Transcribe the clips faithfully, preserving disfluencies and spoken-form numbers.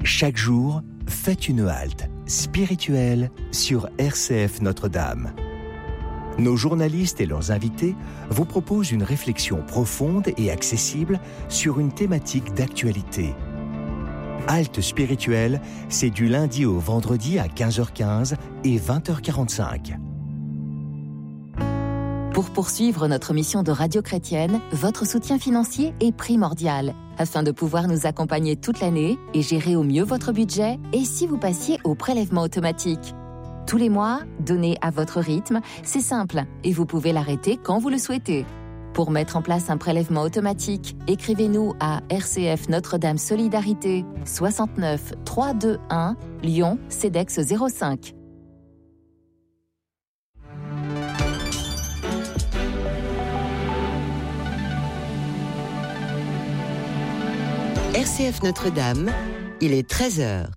Chaque jour, faites une halte spirituelle sur R C F Notre-Dame. Nos journalistes et leurs invités vous proposent une réflexion profonde et accessible sur une thématique d'actualité. Halte spirituelle, c'est du lundi au vendredi à quinze heures quinze et vingt heures quarante-cinq. Pour poursuivre notre mission de radio chrétienne, votre soutien financier est primordial afin de pouvoir nous accompagner toute l'année et gérer au mieux votre budget. Et si vous passiez au prélèvement automatique tous les mois, donnez à votre rythme, c'est simple et vous pouvez l'arrêter quand vous le souhaitez. Pour mettre en place un prélèvement automatique, écrivez-nous à R C F Notre-Dame Solidarité soixante-neuf trois cent vingt-et-un Lyon, CEDEX zéro cinq. R C F Notre-Dame, il est treize heures.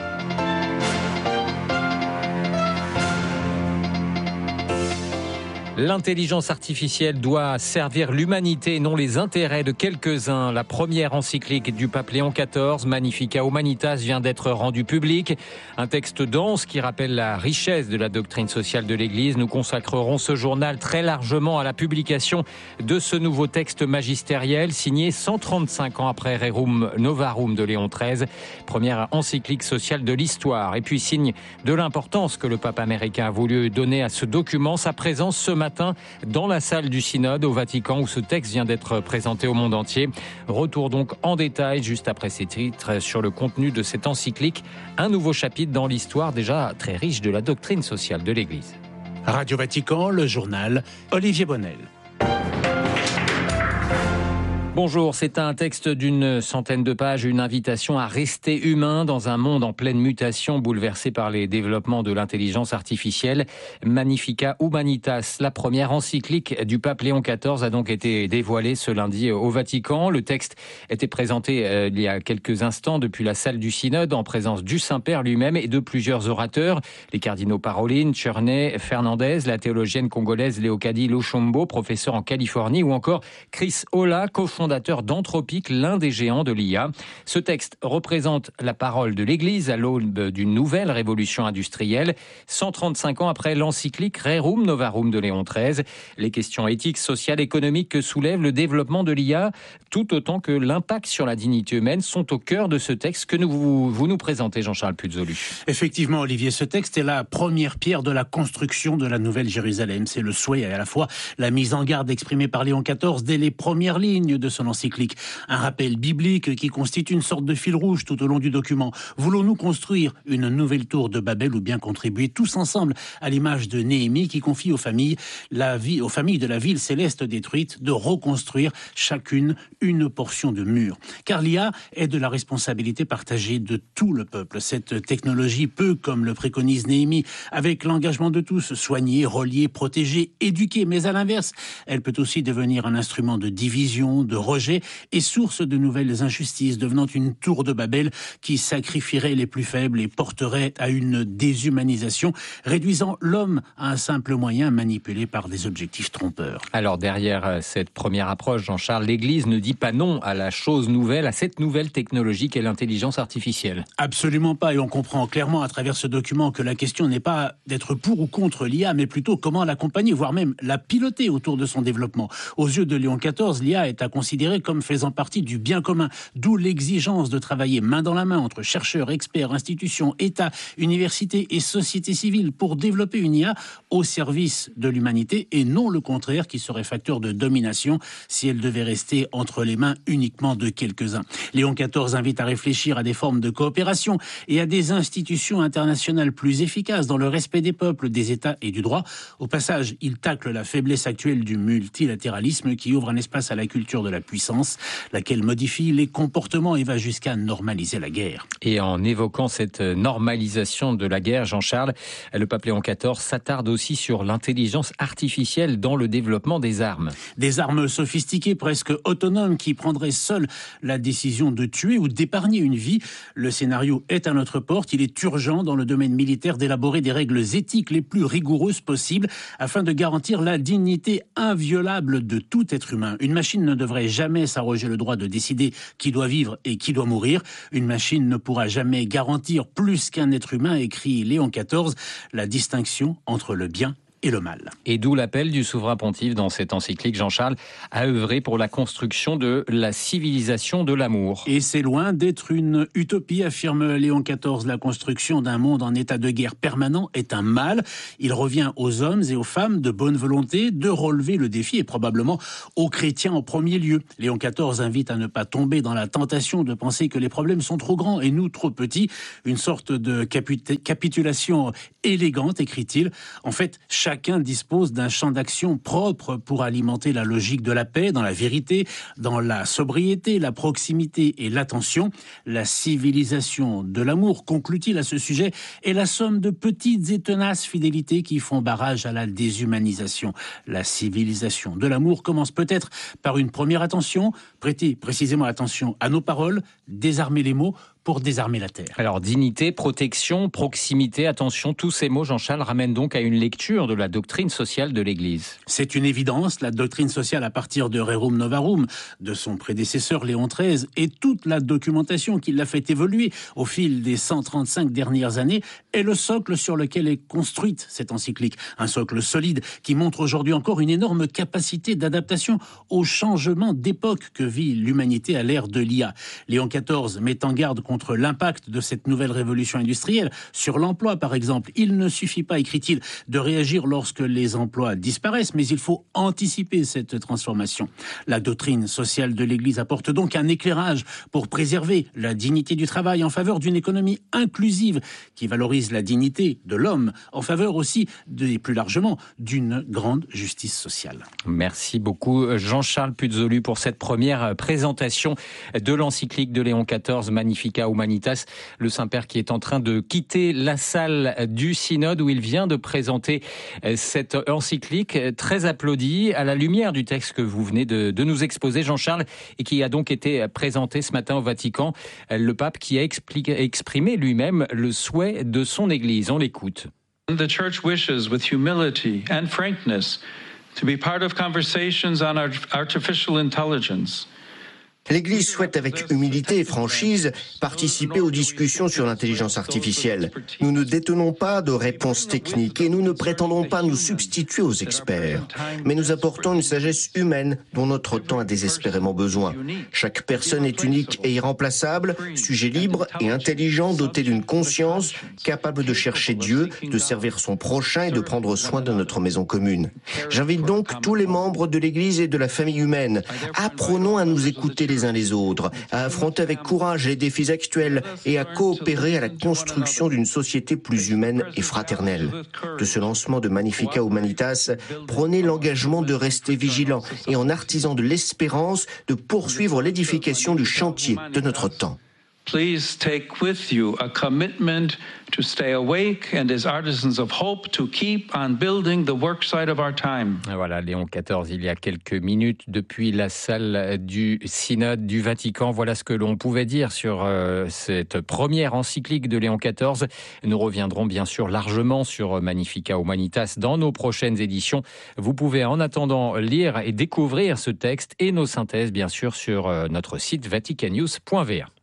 L'intelligence artificielle doit servir l'humanité et non les intérêts de quelques-uns. La première encyclique du pape Léon quatorze, Magnificat Humanitas, vient d'être rendue publique. Un texte dense qui rappelle la richesse de la doctrine sociale de l'Église. Nous consacrerons ce journal très largement à la publication de ce nouveau texte magistériel signé cent trente-cinq ans après Rerum Novarum de Léon treize, première encyclique sociale de l'histoire. Et puis signe de l'importance que le pape américain a voulu donner à ce document, sa présence ce matin dans la salle du synode au Vatican où ce texte vient d'être présenté au monde entier. Retour donc en détail juste après ces titres sur le contenu de cette encyclique. Un nouveau chapitre dans l'histoire déjà très riche de la doctrine sociale de l'Église. Radio Vatican, le journal, Olivier Bonnel. Bonjour, c'est un texte d'une centaine de pages, une invitation à rester humain dans un monde en pleine mutation, bouleversé par les développements de l'intelligence artificielle. Magnificat Humanitas, la première encyclique du pape Léon quatorze, a donc été dévoilée ce lundi au Vatican. Le texte était présenté euh, il y a quelques instants depuis la salle du synode en présence du Saint-Père lui-même et de plusieurs orateurs. Les cardinaux Parolin, Cherney, Fernandez, la théologienne congolaise Leocadie Lochombo, professeur en Californie, ou encore Chris Olah, cofondateur d'Anthropic, l'un des géants de l'I A. Ce texte représente la parole de l'Église à l'aube d'une nouvelle révolution industrielle, cent trente-cinq ans après l'encyclique Rerum Novarum de Léon treize. Les questions éthiques, sociales, économiques que soulève le développement de l'I A, tout autant que l'impact sur la dignité humaine, sont au cœur de ce texte que nous, vous, vous nous présentez, Jean-Charles Puzolu. Effectivement, Olivier, ce texte est la première pierre de la construction de la Nouvelle Jérusalem. C'est le souhait et à la fois la mise en garde exprimée par Léon quatorze dès les premières lignes de son encyclique. Un rappel biblique qui constitue une sorte de fil rouge tout au long du document. Voulons-nous construire une nouvelle tour de Babel ou bien contribuer tous ensemble à l'image de Néhémie qui confie aux familles, la vie, aux familles de la ville céleste détruite de reconstruire chacune une portion de mur. Car l'I A est de la responsabilité partagée de tout le peuple. Cette technologie peut, comme le préconise Néhémie, avec l'engagement de tous, soigner, relier, protéger, éduquer. Mais à l'inverse, elle peut aussi devenir un instrument de division, de rejet et source de nouvelles injustices, devenant une tour de Babel qui sacrifierait les plus faibles et porterait à une déshumanisation, réduisant l'homme à un simple moyen manipulé par des objectifs trompeurs. Alors derrière cette première approche, Jean-Charles, l'Église ne dit pas non à la chose nouvelle, à cette nouvelle technologie qu'est l'intelligence artificielle. Absolument pas, et on comprend clairement à travers ce document que la question n'est pas d'être pour ou contre l'I A, mais plutôt comment l'accompagner, voire même la piloter autour de son développement. Aux yeux de Léon quatorze, l'I A est à considérer comme faisant partie du bien commun, d'où l'exigence de travailler main dans la main entre chercheurs, experts, institutions, États, universités et société civile pour développer une I A au service de l'humanité et non le contraire qui serait facteur de domination si elle devait rester entre les mains uniquement de quelques-uns. Léon quatorze invite à réfléchir à des formes de coopération et à des institutions internationales plus efficaces dans le respect des peuples, des États et du droit. Au passage, il tacle la faiblesse actuelle du multilatéralisme qui ouvre un espace à la culture de la puissance, laquelle modifie les comportements et va jusqu'à normaliser la guerre. Et en évoquant cette normalisation de la guerre, Jean-Charles, le pape Léon quatorze s'attarde aussi sur l'intelligence artificielle dans le développement des armes. Des armes sophistiquées, presque autonomes, qui prendraient seules la décision de tuer ou d'épargner une vie. Le scénario est à notre porte. Il est urgent dans le domaine militaire d'élaborer des règles éthiques les plus rigoureuses possibles afin de garantir la dignité inviolable de tout être humain. Une machine ne devrait jamais s'arroger le droit de décider qui doit vivre et qui doit mourir. Une machine ne pourra jamais garantir plus qu'un être humain, écrit Léon quatorze, la distinction entre le bien et le mal. Et d'où l'appel du souverain pontife dans cette encyclique, Jean-Charles, à œuvrer pour la construction de la civilisation de l'amour. Et c'est loin d'être une utopie, affirme Léon quatorze. La construction d'un monde en état de guerre permanent est un mal. Il revient aux hommes et aux femmes de bonne volonté de relever le défi, et probablement aux chrétiens en premier lieu. Léon quatorze invite à ne pas tomber dans la tentation de penser que les problèmes sont trop grands et nous trop petits. Une sorte de capit- capitulation élégante, écrit-il. En fait, chaque Chacun dispose d'un champ d'action propre pour alimenter la logique de la paix, dans la vérité, dans la sobriété, la proximité et l'attention. La civilisation de l'amour, conclut-il à ce sujet, est la somme de petites et tenaces fidélités qui font barrage à la déshumanisation. La civilisation de l'amour commence peut-être par une première attention, prêter précisément attention à nos paroles, désarmer les mots, pour désarmer la terre. Alors, dignité, protection, proximité, attention, tous ces mots, Jean-Charles, ramènent donc à une lecture de la doctrine sociale de l'Église. C'est une évidence, la doctrine sociale à partir de Rerum Novarum, de son prédécesseur Léon treize, et toute la documentation qui l'a fait évoluer au fil des cent trente-cinq dernières années, est le socle sur lequel est construite cette encyclique. Un socle solide qui montre aujourd'hui encore une énorme capacité d'adaptation aux changements d'époque que vit l'humanité à l'ère de l'I A. Léon quatorze met en garde contre l'impact de cette nouvelle révolution industrielle sur l'emploi, par exemple. Il ne suffit pas, écrit-il, de réagir lorsque les emplois disparaissent, mais il faut anticiper cette transformation. La doctrine sociale de l'Église apporte donc un éclairage pour préserver la dignité du travail en faveur d'une économie inclusive qui valorise la dignité de l'homme, en faveur aussi, et plus largement, d'une grande justice sociale. Merci beaucoup Jean-Charles Puzolu pour cette première présentation de l'encyclique de Léon quatorze, Magnificat Humanitas, le Saint-Père qui est en train de quitter la salle du synode où il vient de présenter cette encyclique très applaudie à la lumière du texte que vous venez de, de nous exposer, Jean-Charles, et qui a donc été présenté ce matin au Vatican. Le pape qui a expliqué, exprimé lui-même le souhait de son Église. On l'écoute. The Church wishes with humility and frankness to be part of conversations on artificial intelligence. L'Église souhaite avec humilité et franchise participer aux discussions sur l'intelligence artificielle. Nous ne détenons pas de réponses techniques et nous ne prétendons pas nous substituer aux experts. Mais nous apportons une sagesse humaine dont notre temps a désespérément besoin. Chaque personne est unique et irremplaçable, sujet libre et intelligent, doté d'une conscience, capable de chercher Dieu, de servir son prochain et de prendre soin de notre maison commune. J'invite donc tous les membres de l'Église et de la famille humaine. Apprenons à nous écouter les uns les autres, à affronter avec courage les défis actuels et à coopérer à la construction d'une société plus humaine et fraternelle. De ce lancement de Magnificat Humanitas, prenez l'engagement de rester vigilant et en artisan de l'espérance de poursuivre l'édification du chantier de notre temps. Please take with you a commitment to stay awake and as artisans of hope to keep on building the worksite of our time. Voilà, Léon quatorze, il y a quelques minutes depuis la salle du synode du Vatican. Voilà ce que l'on pouvait dire sur euh, cette première encyclique de Léon quatorze. Nous reviendrons bien sûr largement sur Magnificat Humanitas dans nos prochaines éditions. Vous pouvez en attendant lire et découvrir ce texte et nos synthèses bien sûr sur euh, notre site vatican news point v r.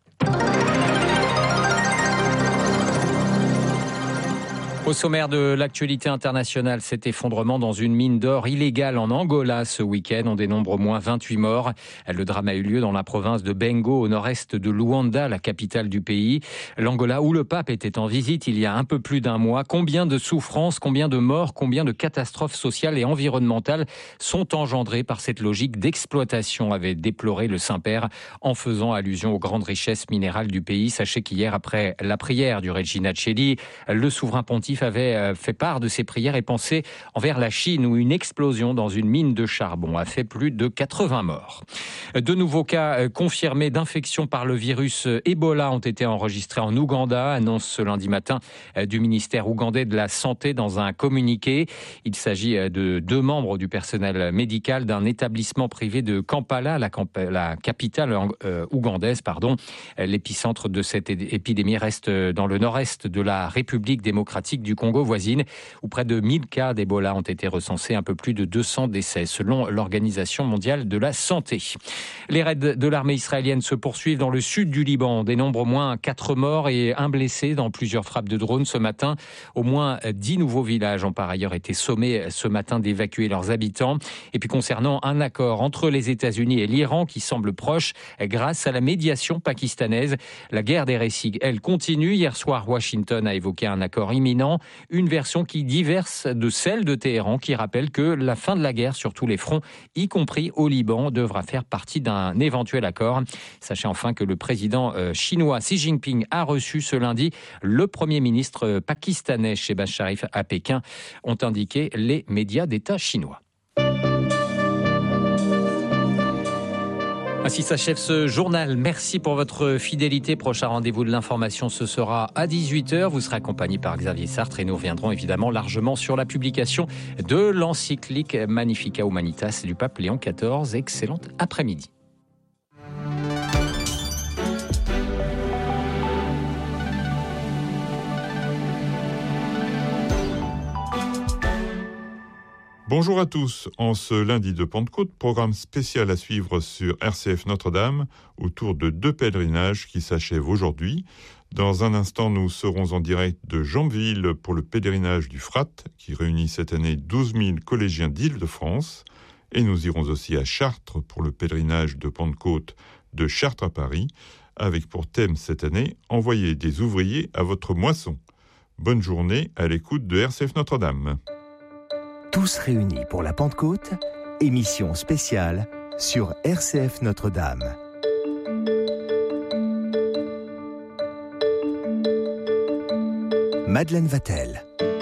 Au sommaire de l'actualité internationale, cet effondrement dans une mine d'or illégale en Angola ce week-end. On dénombre au moins vingt-huit morts. Le drame a eu lieu dans la province de Bengo, au nord-est de Luanda, la capitale du pays. L'Angola où le pape était en visite il y a un peu plus d'un mois. Combien de souffrances, combien de morts, combien de catastrophes sociales et environnementales sont engendrées par cette logique d'exploitation, avait déploré le Saint-Père en faisant allusion aux grandes richesses minérales du pays. Sachez qu'hier, après la prière du Regina Coeli, le souverain pontife avait fait part de ses prières et pensées envers la Chine où une explosion dans une mine de charbon a fait plus de quatre-vingts morts. De nouveaux cas confirmés d'infection par le virus Ebola ont été enregistrés en Ouganda, annonce ce lundi matin du ministère ougandais de la Santé dans un communiqué. Il s'agit de deux membres du personnel médical d'un établissement privé de Kampala, la, camp- la capitale euh, ougandaise. Pardon. L'épicentre de cette épidémie reste dans le nord-est de la République démocratique du Congo voisine, où près de mille cas d'Ebola ont été recensés, un peu plus de deux cents décès, selon l'Organisation mondiale de la santé. Les raids de l'armée israélienne se poursuivent dans le sud du Liban. On dénombre au moins quatre morts et un blessé dans plusieurs frappes de drones ce matin. Au moins dix nouveaux villages ont par ailleurs été sommés ce matin d'évacuer leurs habitants. Et puis concernant un accord entre les États-Unis et l'Iran qui semble proche grâce à la médiation pakistanaise, la guerre des récits, elle continue. Hier soir, Washington a évoqué un accord imminent, une version qui diverse de celle de Téhéran qui rappelle que la fin de la guerre sur tous les fronts, y compris au Liban, devra faire partie d'un éventuel accord. Sachez enfin que le président chinois Xi Jinping a reçu ce lundi le premier ministre pakistanais Shehbaz Sharif à Pékin, ont indiqué les médias d'État chinois. Ainsi s'achève ce journal. Merci pour votre fidélité. Prochain rendez-vous de l'information, ce sera à dix-huit heures. Vous serez accompagné par Xavier Sartre et nous reviendrons évidemment largement sur la publication de l'encyclique Magnificat Humanitas du pape Léon quatorze. Excellent après-midi. Bonjour à tous. En ce lundi de Pentecôte, programme spécial à suivre sur R C F Notre-Dame autour de deux pèlerinages qui s'achèvent aujourd'hui. Dans un instant, nous serons en direct de Jambeville pour le pèlerinage du Frat qui réunit cette année douze mille collégiens d'Île-de-France. Et nous irons aussi à Chartres pour le pèlerinage de Pentecôte de Chartres à Paris avec pour thème cette année « Envoyer des ouvriers à votre moisson ». Bonne journée à l'écoute de R C F Notre-Dame. Tous réunis pour la Pentecôte, émission spéciale sur R C F Notre-Dame. Madeleine Vatel.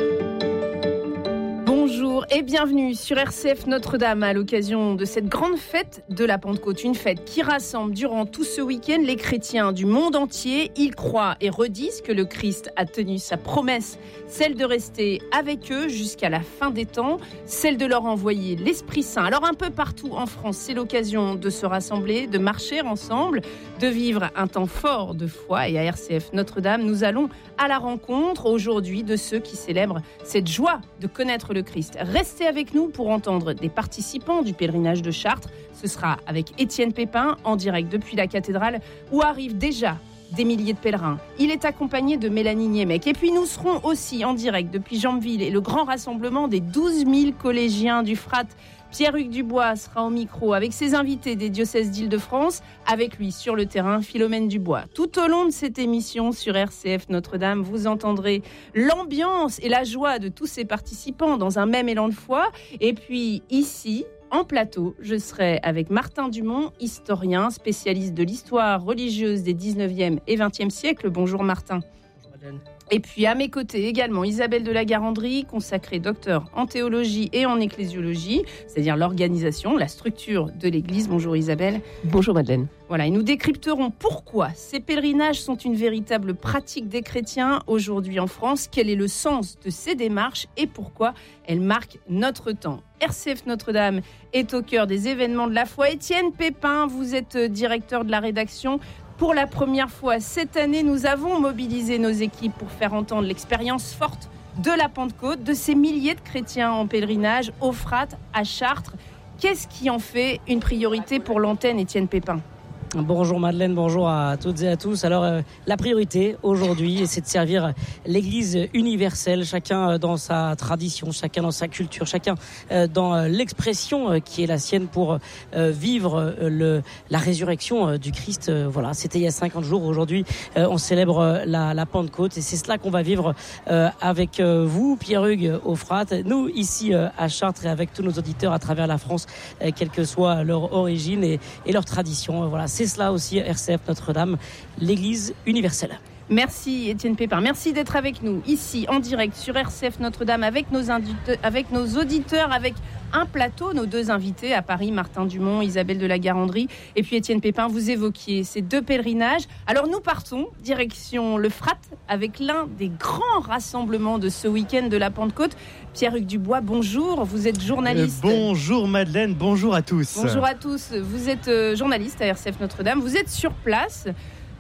Bonjour et bienvenue sur R C F Notre-Dame à l'occasion de cette grande fête de la Pentecôte. Une fête qui rassemble durant tout ce week-end les chrétiens du monde entier. Ils croient et redisent que le Christ a tenu sa promesse, celle de rester avec eux jusqu'à la fin des temps, celle de leur envoyer l'Esprit Saint. Alors un peu partout en France, c'est l'occasion de se rassembler, de marcher ensemble, de vivre un temps fort de foi. Et à R C F Notre-Dame, nous allons à la rencontre aujourd'hui de ceux qui célèbrent cette joie de connaître le Christ. Restez avec nous pour entendre des participants du pèlerinage de Chartres. Ce sera avec Étienne Pépin en direct depuis la cathédrale où arrivent déjà des milliers de pèlerins. Il est accompagné de Mélanie Niemec. Et puis nous serons aussi en direct depuis Jambeville et le grand rassemblement des douze mille collégiens du Frat. Pierre-Hugues Dubois sera au micro avec ses invités des diocèses d'Île-de-France. Avec lui sur le terrain, Philomène Dubois. Tout au long de cette émission sur R C F Notre-Dame, vous entendrez l'ambiance et la joie de tous ces participants dans un même élan de foi. Et puis ici, en plateau, je serai avec Martin Dumont, historien, spécialiste de l'histoire religieuse des dix-neuvième et vingtième siècles. Bonjour Martin. Bonjour Madeleine. Et puis à mes côtés également Isabelle de la Garandrie, consacrée docteur en théologie et en ecclésiologie, c'est-à-dire l'organisation, la structure de l'Église. Bonjour Isabelle. Bonjour Madeleine. Voilà, et nous décrypterons pourquoi ces pèlerinages sont une véritable pratique des chrétiens aujourd'hui en France, quel est le sens de ces démarches et pourquoi elles marquent notre temps. R C F Notre-Dame est au cœur des événements de la foi. Étienne Pépin, vous êtes directeur de la rédaction. Pour la première fois cette année, nous avons mobilisé nos équipes pour faire entendre l'expérience forte de la Pentecôte, de ces milliers de chrétiens en pèlerinage au Frat, à Chartres. Qu'est-ce qui en fait une priorité pour l'antenne, Étienne Pépin ? Bonjour Madeleine, bonjour à toutes et à tous. Alors euh, la priorité aujourd'hui, c'est de servir l'Église universelle, chacun dans sa tradition, chacun dans sa culture, chacun euh, dans euh, l'expression euh, qui est la sienne pour euh, vivre euh, le, la résurrection euh, du Christ. Euh, voilà, c'était il y a cinquante jours. Aujourd'hui, euh, on célèbre euh, la, la Pentecôte et c'est cela qu'on va vivre euh, avec euh, vous, Pierre-Hugues au Frat, nous ici euh, à Chartres et avec tous nos auditeurs à travers la France, euh, quelle que soit leur origine et, et leur tradition. Euh, voilà, c'est cela aussi R C F Notre-Dame, l'Église universelle. Merci Étienne Pépin, merci d'être avec nous ici en direct sur R C F Notre-Dame avec nos, indute- avec nos auditeurs, avec un plateau, nos deux invités à Paris, Martin Dumont, Isabelle de la Garandrie et puis Étienne Pépin, vous évoquiez ces deux pèlerinages. Alors nous partons direction le Frat avec l'un des grands rassemblements de ce week-end de la Pentecôte. Pierre-Hugues Dubois, bonjour, vous êtes journaliste. Euh, bonjour Madeleine, bonjour à tous. Bonjour à tous, vous êtes euh, journaliste à R C F Notre-Dame, vous êtes sur place.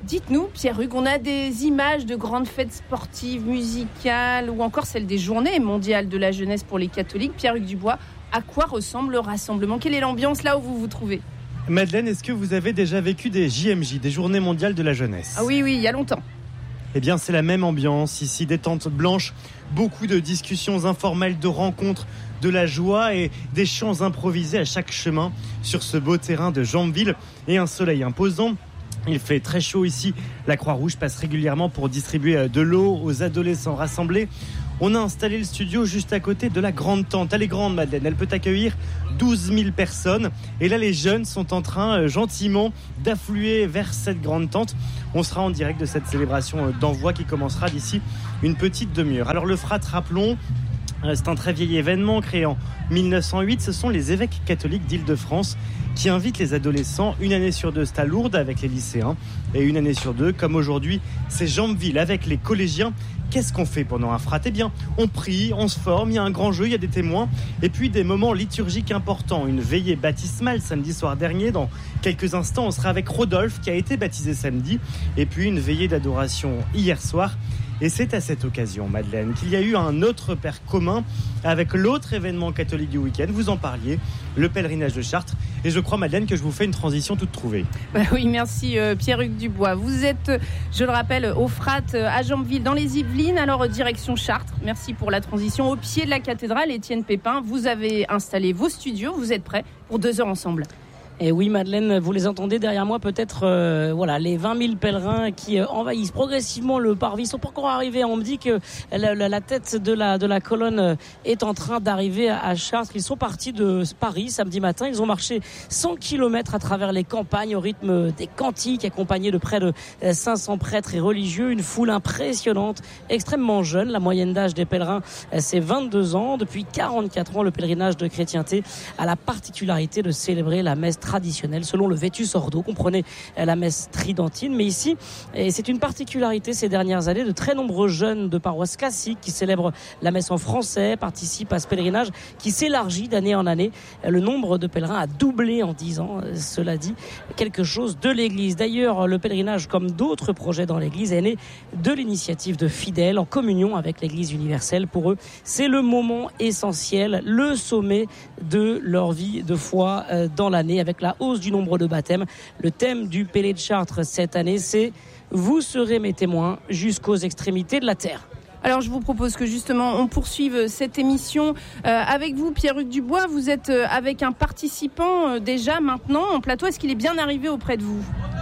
Dites-nous, Pierre-Hugues, on a des images de grandes fêtes sportives, musicales ou encore celles des journées mondiales de la jeunesse pour les catholiques. Pierre-Hugues Dubois, à quoi ressemble le rassemblement ? Quelle est l'ambiance là où vous vous trouvez ? Madeleine, est-ce que vous avez déjà vécu des J M J, des journées mondiales de la jeunesse ? Ah oui, oui, il y a longtemps. Eh bien, c'est la même ambiance ici, des tentes blanches, beaucoup de discussions informelles, de rencontres, de la joie et des chants improvisés à chaque chemin sur ce beau terrain de Jambeville et un soleil imposant. Il fait très chaud ici. La Croix-Rouge passe régulièrement pour distribuer de l'eau aux adolescents rassemblés. On a installé le studio juste à côté de la grande tente. Elle est grande, Madeleine. Elle peut accueillir douze mille personnes. Et là, les jeunes sont en train, euh, gentiment, d'affluer vers cette grande tente. On sera en direct de cette célébration d'envoi qui commencera d'ici une petite demi-heure. Alors, le Frat, rappelons, c'est un très vieil événement créé en mille neuf cent huit. Ce sont les évêques catholiques d'Île-de-France qui invitent les adolescents une année sur deux, c'est à Lourdes avec les lycéens, et une année sur deux, comme aujourd'hui, c'est Jambeville avec les collégiens. Qu'est-ce qu'on fait pendant un frat ? Eh bien, on prie, on se forme, il y a un grand jeu, il y a des témoins, et puis des moments liturgiques importants. Une veillée baptismale samedi soir dernier. Dans quelques instants, on sera avec Rodolphe qui a été baptisé samedi, et puis une veillée d'adoration hier soir. Et c'est à cette occasion, Madeleine, qu'il y a eu un autre père commun avec l'autre événement catholique du week-end. Vous en parliez, le pèlerinage de Chartres. Et je crois, Madeleine, que je vous fais une transition toute trouvée. Bah oui, merci euh, Pierre-Hugues Dubois. Vous êtes, je le rappelle, au Frat à Jambeville dans les Yvelines, alors direction Chartres. Merci pour la transition. Au pied de la cathédrale, Étienne Pépin, vous avez installé vos studios. Vous êtes prêts pour deux heures ensemble. Et oui, Madeleine, vous les entendez derrière moi, peut-être euh, voilà, les vingt mille pèlerins qui euh, envahissent progressivement le parvis. Ils sont pas encore arrivés. On me dit que la, la, la tête de la, de la colonne est en train d'arriver à, à Chartres. Ils sont partis de Paris samedi matin. Ils ont marché cent kilomètres à travers les campagnes au rythme des cantiques, accompagnés de près de cinq cents prêtres et religieux. Une foule impressionnante, extrêmement jeune. La moyenne d'âge des pèlerins, c'est vingt-deux ans. Depuis quarante-quatre ans, le pèlerinage de chrétienté a la particularité de célébrer la messe traditionnelle selon le Vetus Ordo, comprenez la messe tridentine. Mais ici, et c'est une particularité ces dernières années, de très nombreux jeunes de paroisses classiques qui célèbrent la messe en français participent à ce pèlerinage qui s'élargit d'année en année. Le nombre de pèlerins a doublé en dix ans, cela dit quelque chose de l'Église. D'ailleurs, le pèlerinage, comme d'autres projets dans l'Église, est né de l'initiative de fidèles en communion avec l'Église universelle. Pour eux, c'est le moment essentiel, le sommet de leur vie de foi dans l'année, avec la hausse du nombre de baptêmes. Le thème du Pélé de Chartres cette année, c'est « Vous serez mes témoins jusqu'aux extrémités de la terre ». Alors je vous propose que justement on poursuive cette émission euh, avec vous, Pierre-Hugues Dubois. Vous êtes euh, avec un participant euh, déjà maintenant en plateau. Est-ce qu'il est bien arrivé auprès de vous ?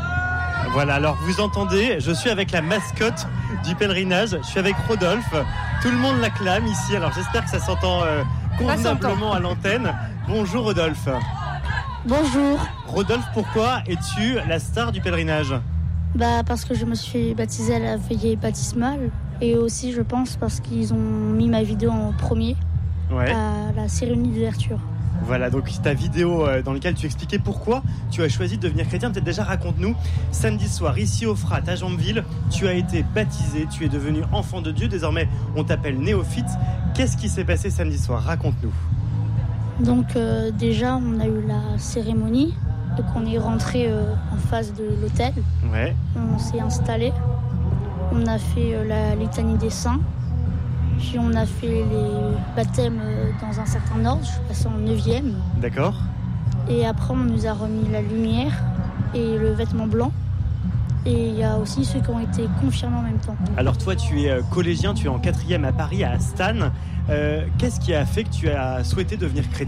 Voilà, alors vous entendez, je suis avec la mascotte du pèlerinage, je suis avec Rodolphe. Tout le monde l'acclame ici, alors j'espère que ça s'entend euh, convenablement à l'antenne. Bonjour Rodolphe. Bonjour. Rodolphe, pourquoi es-tu la star du pèlerinage ? Bah parce que je me suis baptisé à la veillée baptismale et aussi je pense parce qu'ils ont mis ma vidéo en premier ouais. à la cérémonie d'ouverture. Voilà, donc ta vidéo dans laquelle tu expliquais pourquoi tu as choisi de devenir chrétien. Peut-être déjà raconte-nous, samedi soir ici au Frat à Jambeville, tu as été baptisé, tu es devenu enfant de Dieu, désormais on t'appelle néophyte. Qu'est-ce qui s'est passé samedi soir ? Raconte-nous. Donc euh, déjà on a eu la cérémonie, donc on est rentré euh, en face de l'hôtel, ouais. On s'est installé, on a fait euh, la litanie des saints, puis on a fait les baptêmes euh, dans un certain ordre, je suis passé en neuvième. D'accord. Et après on nous a remis la lumière et le vêtement blanc. Et il y a aussi ceux qui ont été confirmés en même temps. Alors toi, tu es collégien, tu es en quatrième à Paris, à Stan. Euh, qu'est-ce qui a fait que tu as souhaité devenir chrétien ?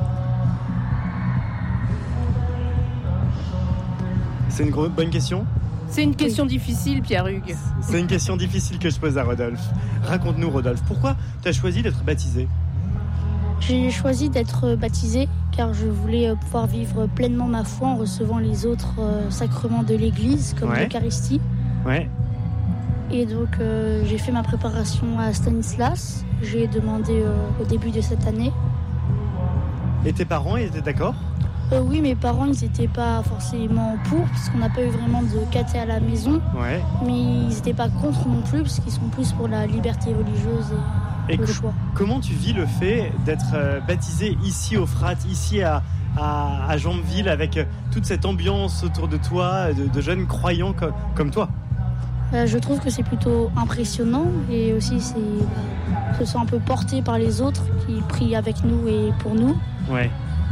C'est une gros, bonne question ? C'est une question difficile, Pierre-Hugues. C'est une question difficile que je pose à Rodolphe. Raconte-nous, Rodolphe, pourquoi tu as choisi d'être baptisé ? J'ai choisi d'être baptisé car je voulais pouvoir vivre pleinement ma foi en recevant les autres euh, sacrements de l'Église, comme ouais. l'Eucharistie. Ouais. Et donc, euh, j'ai fait ma préparation à Stanislas. J'ai demandé euh, au début de cette année. Et tes parents étaient d'accord ? euh, Oui, mes parents, ils n'étaient pas forcément pour, parce qu'on n'a pas eu vraiment de caté à la maison. Ouais. Mais ils n'étaient pas contre non plus, parce qu'ils sont plus pour la liberté religieuse et, et le co- choix. Comment tu vis le fait d'être euh, baptisé ici au Frat, ici à, à, à Jambeville, avec euh, toute cette ambiance autour de toi, de, de jeunes croyants co- comme toi? euh, Je trouve que c'est plutôt impressionnant, et aussi c'est, bah, se sent un peu porté par les autres qui prient avec nous et pour nous. Ouais.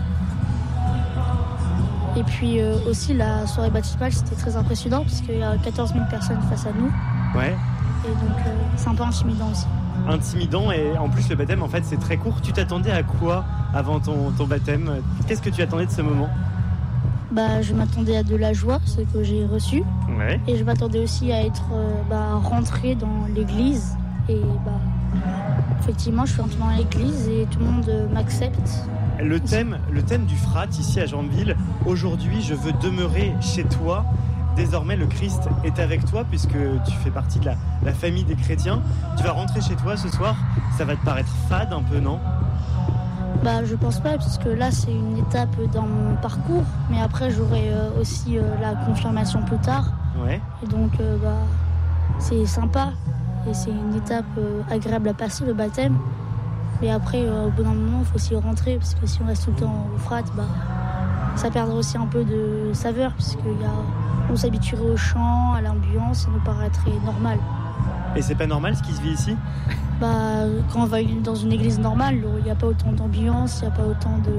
Et puis euh, aussi la soirée baptismale, c'était très impressionnant parce qu'il y a quatorze mille personnes face à nous. Ouais. Et donc euh, c'est un peu intimidant aussi. Intimidant, et en plus le baptême en fait c'est très court. Tu t'attendais à quoi avant ton, ton baptême? Qu'est-ce que tu attendais de ce moment? Bah, je m'attendais à de la joie, ce que j'ai reçu. Ouais. Et je m'attendais aussi à être euh, bah, rentrée dans l'église. Et bah, effectivement, je suis rentrée dans l'église et tout le monde euh, m'accepte. Le thème, le thème du Frat ici à Jambeville, aujourd'hui je veux demeurer chez toi. Désormais le Christ est avec toi puisque tu fais partie de la, la famille des chrétiens. Tu vas rentrer chez toi ce soir, ça va te paraître fade un peu, non? Bah, je pense pas, puisque là c'est une étape dans mon parcours, mais après j'aurai euh, aussi euh, la confirmation plus tard. Ouais. Et donc euh, bah, c'est sympa et c'est une étape euh, agréable à passer, le baptême. Mais après, euh, au bout d'un moment, il faut aussi rentrer, parce que si on reste tout le temps au Frat, bah, ça perdrait aussi un peu de saveur, puisqu'on s'habituerait au chant, à l'ambiance, ça nous paraîtrait normal. Et c'est pas normal ce qui se vit ici? Bah, quand on va dans une église normale, il n'y a pas autant d'ambiance, il n'y a pas autant de...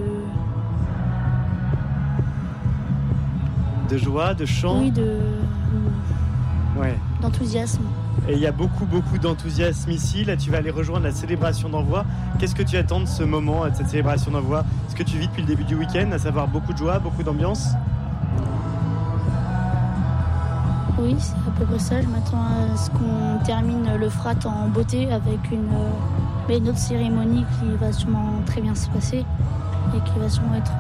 De joie, de chant? Oui, de... Ouais. d'enthousiasme. Et il y a beaucoup, beaucoup d'enthousiasme ici. Là, tu vas aller rejoindre la célébration d'envoi. Qu'est-ce que tu attends de ce moment, de cette célébration d'envoi? Ce que tu vis depuis le début du week-end, à savoir beaucoup de joie, beaucoup d'ambiance? Oui, c'est à peu près ça. Je m'attends à ce qu'on termine le Frat en beauté avec une, euh, une autre cérémonie qui va sûrement très bien se passer et qui va sûrement être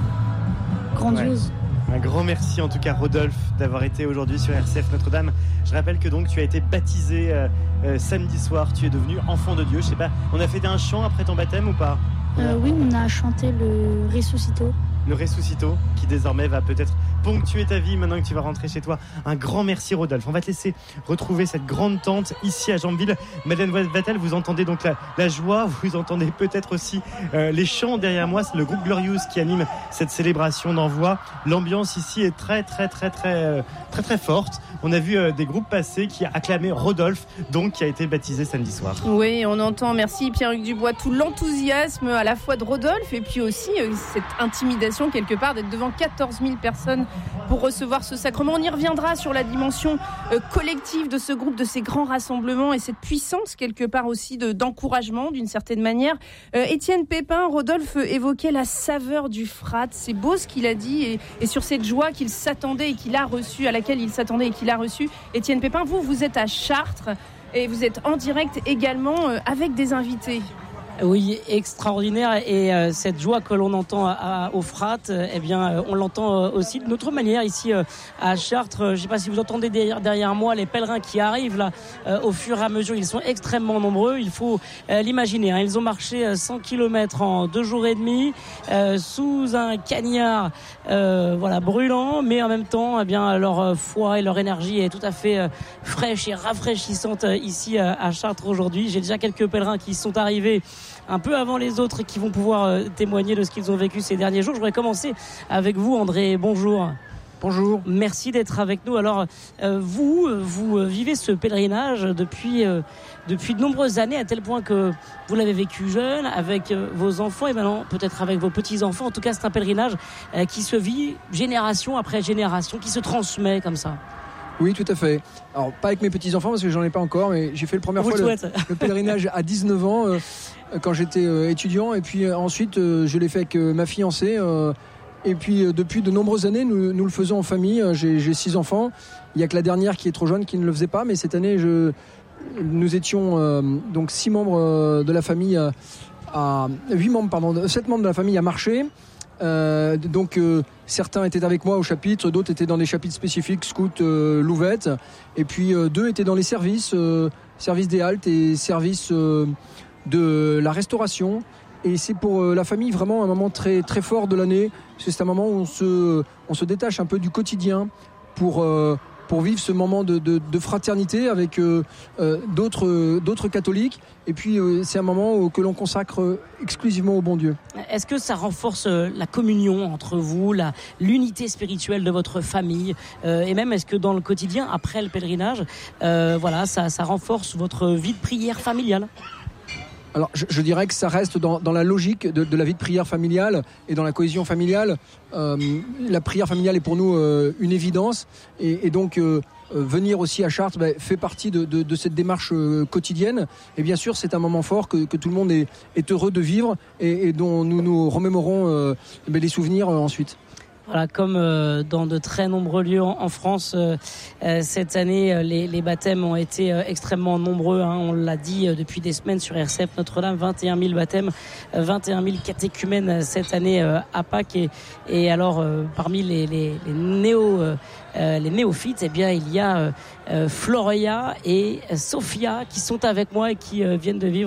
euh, grandiose. Ouais. Un grand merci en tout cas Rodolphe d'avoir été aujourd'hui sur R C F Notre-Dame. Je rappelle que donc tu as été baptisé euh, euh, samedi soir, tu es devenu enfant de Dieu. Je sais pas, on a fait un chant après ton baptême ou pas? euh, Oui, on a chanté le Ressuscito. Le Ressuscito qui désormais va peut-être ponctuer ta vie maintenant que tu vas rentrer chez toi. Un grand merci Rodolphe. On va te laisser retrouver cette grande tente ici à Jambeville. Madeleine Vatel, vous entendez donc la, la joie, vous entendez peut-être aussi euh, les chants derrière moi. C'est le groupe Glorious qui anime cette célébration d'envoi. L'ambiance ici est très très très très euh, très très forte. On a vu euh, des groupes passer qui acclamaient Rodolphe, donc qui a été baptisé samedi soir. Oui, on entend, merci Pierre-Hugues Dubois, tout l'enthousiasme à la fois de Rodolphe et puis aussi euh, cette intimidation quelque part d'être devant quatorze mille personnes pour recevoir ce sacrement. On y reviendra sur la dimension euh, collective de ce groupe, de ces grands rassemblements et cette puissance quelque part aussi de, d'encouragement d'une certaine manière. Euh, Étienne Pépin, Rodolphe évoquait la saveur du Frat. C'est beau ce qu'il a dit et, et sur cette joie qu'il s'attendait et qu'il a reçue, à laquelle il s'attendait et qu'il a reçue. Étienne Pépin, vous, vous êtes à Chartres et vous êtes en direct également euh, avec des invités. Oui, extraordinaire. Et euh, cette joie que l'on entend à, à, au Frat, euh, eh bien, euh, on l'entend euh, aussi de notre manière ici euh, à Chartres. Euh, je ne sais pas si vous entendez derrière, derrière moi les pèlerins qui arrivent là euh, au fur et à mesure. Ils sont extrêmement nombreux. Il faut euh, l'imaginer. Hein. Ils ont marché cent kilomètres en deux jours et demi euh, sous un cagnard, euh, voilà, brûlant, mais en même temps, eh bien, leur foi et leur énergie est tout à fait euh, fraîche et rafraîchissante euh, ici euh, à Chartres aujourd'hui. J'ai déjà quelques pèlerins qui sont arrivés un peu avant les autres qui vont pouvoir euh, témoigner de ce qu'ils ont vécu ces derniers jours. Je voudrais commencer avec vous, André. Bonjour. Bonjour. Merci d'être avec nous. Alors, euh, vous, vous vivez ce pèlerinage depuis, euh, depuis de nombreuses années, à tel point que vous l'avez vécu jeune, avec euh, vos enfants et maintenant peut-être avec vos petits-enfants. En tout cas, c'est un pèlerinage euh, qui se vit génération après génération, qui se transmet comme ça. Oui, tout à fait. Alors, pas avec mes petits-enfants parce que j'en ai pas encore, mais j'ai fait la première On fois le, le pèlerinage à dix-neuf ans euh, quand j'étais euh, étudiant. Et puis euh, ensuite, euh, je l'ai fait avec euh, ma fiancée. Euh, et puis, euh, depuis de nombreuses années, nous, nous le faisons en famille. Euh, j'ai, j'ai six enfants. Il n'y a que la dernière qui est trop jeune qui ne le faisait pas. Mais cette année, je, nous étions euh, donc six membres euh, de la famille à, à huit membres, pardon, sept membres de la famille à marcher. Euh, donc euh, certains étaient avec moi au chapitre, d'autres étaient dans des chapitres spécifiques, scout, euh, Louvette, et puis euh, deux étaient dans les services, euh, services des haltes et services euh, de la restauration. Et c'est pour la famille vraiment un moment très, très fort de l'année. C'est un moment où on se, on se détache un peu du quotidien pour, euh, pour vivre ce moment de, de, de fraternité avec euh, euh, d'autres, d'autres catholiques. Et puis euh, c'est un moment où, que l'on consacre exclusivement au bon Dieu. Est-ce que ça renforce la communion entre vous, la, l'unité spirituelle de votre famille euh, et même est-ce que dans le quotidien, après le pèlerinage, euh, voilà, ça, ça renforce votre vie de prière familiale ? Alors, je, je dirais que ça reste dans, dans la logique de, de la vie de prière familiale et dans la cohésion familiale. Euh, la prière familiale est pour nous euh, une évidence et, et donc euh, euh, venir aussi à Chartres bah, fait partie de, de, de cette démarche euh, quotidienne. Et bien sûr, c'est un moment fort que, que tout le monde est, est heureux de vivre et, et dont nous nous remémorons euh, bah, les souvenirs euh, ensuite. Voilà, comme euh, dans de très nombreux lieux en, en France, euh, euh, cette année, euh, les, les baptêmes ont été euh, extrêmement nombreux. Hein, on l'a dit euh, depuis des semaines sur R C F Notre-Dame, vingt et un mille baptêmes, euh, vingt et un mille catéchumènes euh, cette année euh, à Pâques. Et, et alors, euh, parmi les, les, les, néo, euh, euh, les néophytes, eh bien, il y a euh, euh, Floria et Sophia qui sont avec moi et qui euh, viennent de vivre